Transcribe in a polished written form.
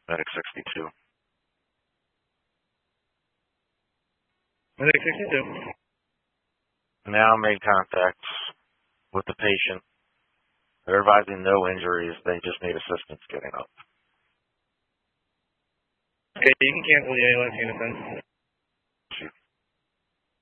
Medic 62. Medic 62. Now made contact with the patient. They're advising no injuries. They just need assistance getting up. Okay, you can cancel the ALS unit then.